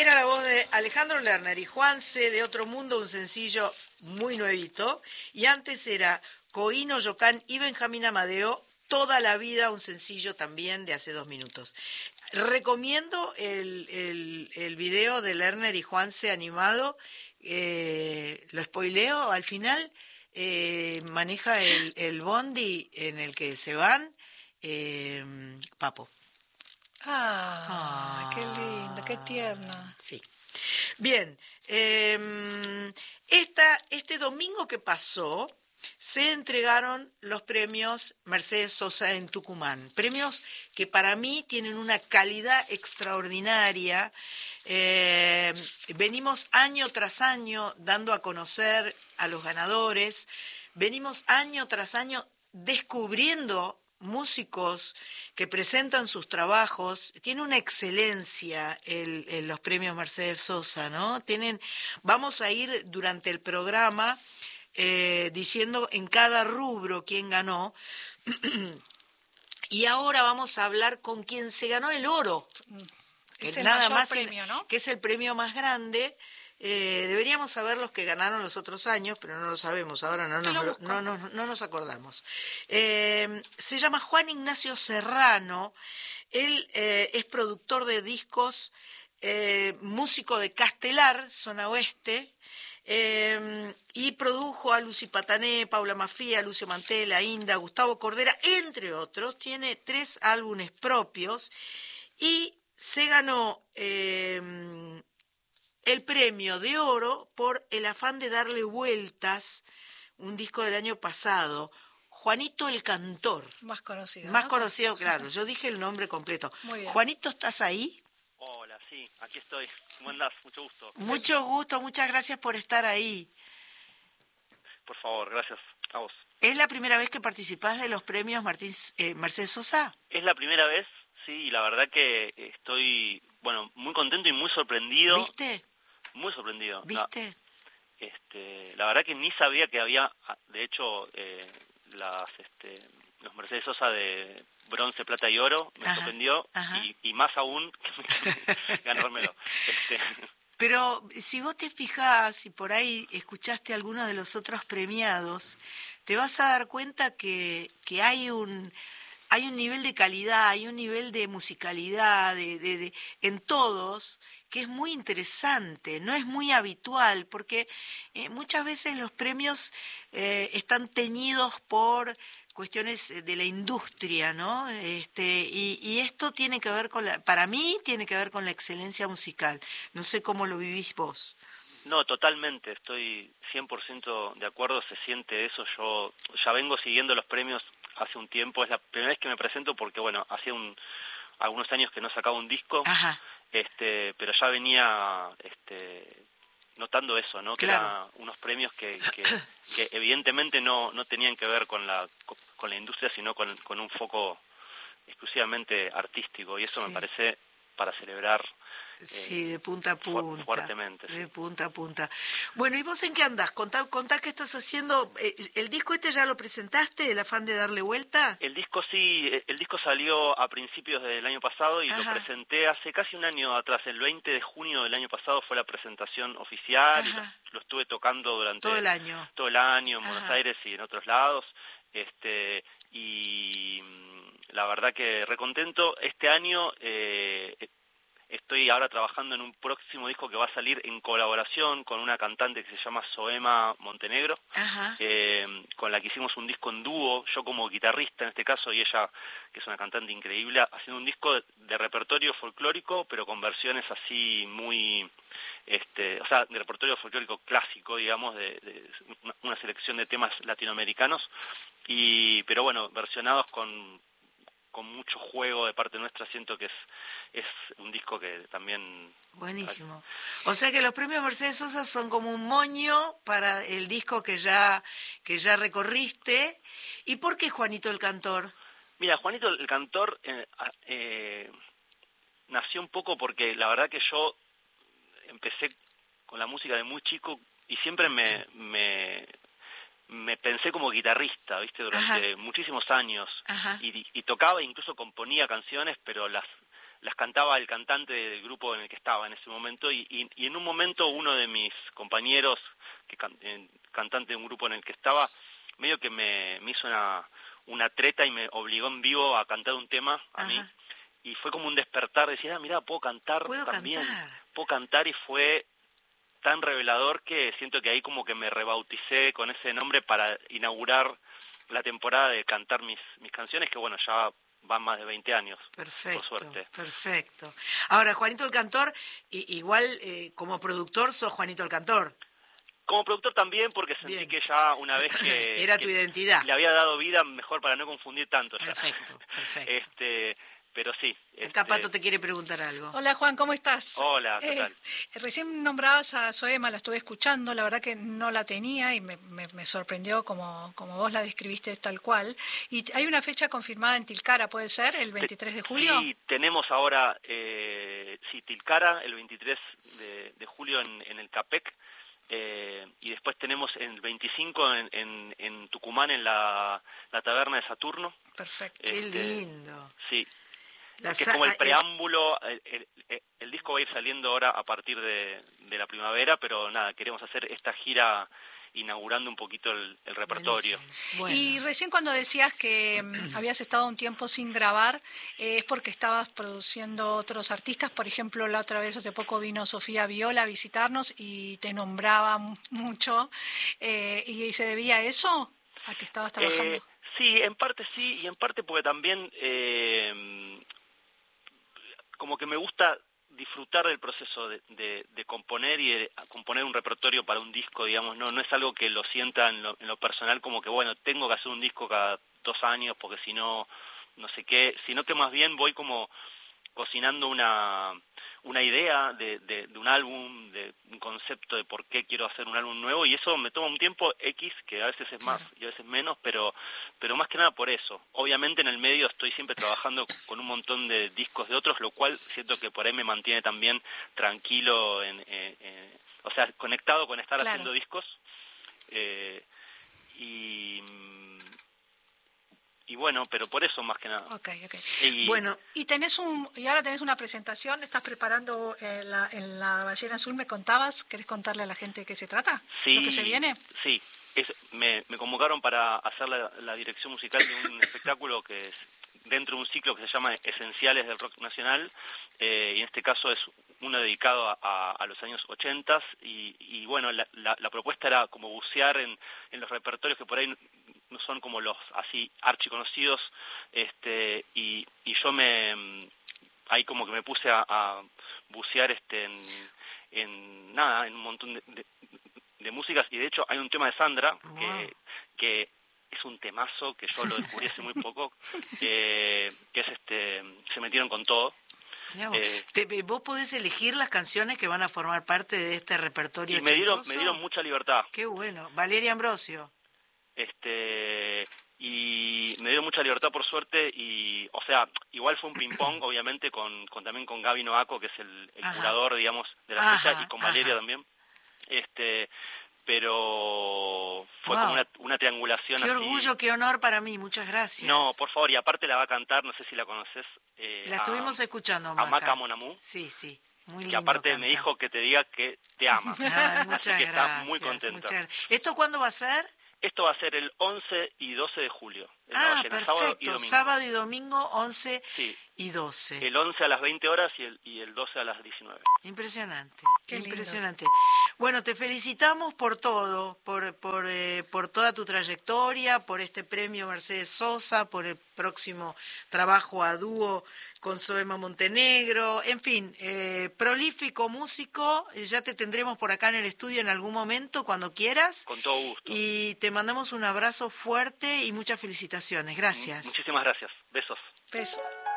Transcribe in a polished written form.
era la voz de Alejandro Lerner y Juanse de Otro Mundo, un sencillo muy nuevito. Y antes era Coino Yocán y Benjamín Amadeo, Toda la Vida, un sencillo también de hace 2 minutos. Recomiendo el video de Lerner y Juanse animado. Lo spoileo al final. Maneja el bondi en el que se van Papo. Qué lindo, qué tierno. Sí. Bien, este domingo que pasó se entregaron los premios Mercedes Sosa en Tucumán. Premios que para mí tienen una calidad extraordinaria. Venimos año tras año dando a conocer a los ganadores. Venimos año tras año descubriendo músicos que presentan sus trabajos. Tiene una excelencia los premios Mercedes Sosa, ¿no? Vamos a ir durante el programa diciendo en cada rubro quién ganó. Y ahora vamos a hablar con quien se ganó el oro, Es el mayor premio, ¿no? Que es el premio más grande. Deberíamos saber los que ganaron los otros años, pero no lo sabemos, ahora no nos acordamos. Se llama Juan Ignacio Serrano. Él es productor de discos, músico de Castelar, zona oeste, y produjo a Lucy Patané, Paula Mafía, Lucio Mantela, Inda, Gustavo Cordera, entre otros. Tiene 3 álbumes propios y se ganó el premio de oro por El afán de darle vueltas, un disco del año pasado. Juanito el Cantor. Más conocido. Más ¿no? conocido, claro. Yo dije el nombre completo. Muy bien. Juanito, ¿estás ahí? Hola, sí, aquí estoy. ¿Cómo andás? Mucho gusto. Mucho gusto, muchas gracias por estar ahí. Por favor, gracias a vos. ¿Es la primera vez que participás de los premios Mercedes Sosa? Es la primera vez, sí, y la verdad que estoy, muy contento y muy sorprendido. ¿Viste? Muy sorprendido. ¿Viste? La verdad que ni sabía que había, de hecho, los Mercedes Sosa de bronce, plata y oro. Me sorprendió, y más aún ganármelo. Pero si vos te fijás y por ahí escuchaste algunos de los otros premiados, te vas a dar cuenta que hay un nivel de calidad, hay un nivel de musicalidad en todos que es muy interesante, no es muy habitual, porque muchas veces los premios están teñidos por cuestiones de la industria, ¿no? Y esto tiene que ver para mí tiene que ver con la excelencia musical. No sé cómo lo vivís vos. No, totalmente, estoy 100% de acuerdo, se siente eso. Yo ya vengo siguiendo los premios hace un tiempo, es la primera vez que me presento porque, hacía algunos años que no sacaba un disco. Ajá. Pero ya venía notando eso, ¿no? Claro. Que eran unos premios que evidentemente no tenían que ver con la industria, sino con un foco exclusivamente artístico, y eso Sí. me parece para celebrar. Sí, de punta a punta. Fuertemente. Sí. De punta a punta. Bueno, ¿y vos en qué andás? Contá qué estás haciendo. ¿El disco ya lo presentaste, El afán de darle vuelta? El disco sí, el disco salió a principios del año pasado y lo presenté hace casi un año atrás. El 20 de junio del año pasado fue la presentación oficial. Y lo estuve tocando durante todo el año en Buenos Aires y en otros lados. Y la verdad que recontento. Este año estoy ahora trabajando en un próximo disco que va a salir en colaboración con una cantante que se llama Zoema Montenegro, con la que hicimos un disco en dúo, yo como guitarrista en este caso y ella, que es una cantante increíble, haciendo un disco de repertorio folclórico, pero con versiones así muy, de repertorio folclórico clásico, digamos, de una selección de temas latinoamericanos, pero versionados con mucho juego de parte nuestra. Siento que es un disco que también... Buenísimo. O sea que los premios Mercedes Sosa son como un moño para el disco que ya recorriste. ¿Y por qué Juanito el Cantor? Mira, Juanito el Cantor nació un poco porque la verdad que yo empecé con la música de muy chico y siempre me pensé como guitarrista, ¿viste? Durante muchísimos años. Y tocaba, incluso componía canciones, pero las las cantaba el cantante del grupo en el que estaba en ese momento, y en un momento uno de mis compañeros, cantante de un grupo en el que estaba, medio que me hizo una treta y me obligó en vivo a cantar un tema a mí, y fue como un despertar, decía, mirá, puedo cantar también, puedo cantar, y fue tan revelador que siento que ahí como que me rebauticé con ese nombre para inaugurar la temporada de cantar mis canciones, que bueno, ya van más de 20 años, perfecto, por suerte. Perfecto. Ahora, Juanito el Cantor, igual como productor sos Juanito el Cantor. Como productor también, porque sentí que ya una vez que... Era tu identidad. Le había dado vida, mejor para no confundir tanto. Perfecto, ya. perfecto. Pero sí. Acá Pato te quiere preguntar algo. Hola Juan, ¿cómo estás? Hola, ¿qué tal? Recién nombrabas a Soema, la estuve escuchando, la verdad que no la tenía y me sorprendió como vos la describiste tal cual. Y hay una fecha confirmada en Tilcara, ¿puede ser? ¿El 23 de julio? Sí, tenemos ahora, Tilcara, el 23 de julio en el CAPEC. Y después tenemos el 25 en Tucumán, en la Taberna de Saturno. Perfecto. Qué lindo. Sí. Que es como el preámbulo, el disco va a ir saliendo ahora a partir de la primavera, pero nada, queremos hacer esta gira inaugurando un poquito el repertorio. Bueno. Y recién cuando decías que habías estado un tiempo sin grabar, ¿es porque estabas produciendo otros artistas? Por ejemplo, la otra vez, hace poco, vino Sofía Viola a visitarnos y te nombraba mucho, ¿y se debía a eso? ¿A que estabas trabajando? Sí, en parte sí, y en parte porque también como que me gusta disfrutar del proceso de componer y de componer un repertorio para un disco, digamos, no es algo que lo sienta en lo personal como que, bueno, tengo que hacer un disco cada 2 años porque si no, no sé qué, sino que más bien voy como cocinando una idea de un álbum, de un concepto de por qué quiero hacer un álbum nuevo, y eso me toma un tiempo X, que a veces es más y a veces menos, pero más que nada por eso. Obviamente en el medio estoy siempre trabajando con un montón de discos de otros, lo cual siento que por ahí me mantiene también tranquilo, o sea, conectado con estar haciendo discos. Y bueno, pero por eso más que nada. Okay. Bueno, y ahora tenés una presentación, estás preparando en la Ballena Azul, me contabas, ¿querés contarle a la gente de qué se trata? Sí, ¿Lo que se viene? Sí, me convocaron para hacer la dirección musical de un espectáculo que es dentro de un ciclo que se llama Esenciales del Rock Nacional, y en este caso es uno dedicado a los años 80, y bueno, la propuesta era como bucear en los repertorios que por ahí no son como los así archiconocidos, y yo ahí como que me puse a bucear en un montón de músicas, y de hecho hay un tema de Sandra que es un temazo que yo lo descubrí hace muy poco, que es Se metieron con todo. ¿Vos podés elegir las canciones que van a formar parte de este repertorio? Y me dieron mucha libertad. Qué bueno. Valeria Ambrosio. Y me dio mucha libertad, por suerte, y o sea, igual fue un ping-pong, obviamente, también con Gaby Noaco, que es el curador, digamos, de la fecha, y con Valeria también. Pero fue como una triangulación. Qué orgullo, qué honor para mí, muchas gracias. No, por favor, y aparte la va a cantar, no sé si la conoces. La estuvimos escuchando, a Maca Monamú. Sí, muy lindo. Que aparte canta. me dijo que te diga que te ama. Muchas que gracias. Está muy contenta. ¿Esto cuándo va a ser? Esto va a ser el 11 y 12 de julio. Perfecto. Sábado y domingo 11 y 12. El 11 a las 20 horas y el 12 a las 19. Impresionante. Qué impresionante. Bueno, te felicitamos por todo, por toda tu trayectoria, por este premio Mercedes Sosa, por el próximo trabajo a dúo con Soema Montenegro, en fin, prolífico músico. Ya te tendremos por acá en el estudio en algún momento, cuando quieras. Con todo gusto. Y te mandamos un abrazo fuerte y muchas felicitaciones. Gracias. Muchísimas gracias. Besos. Besos.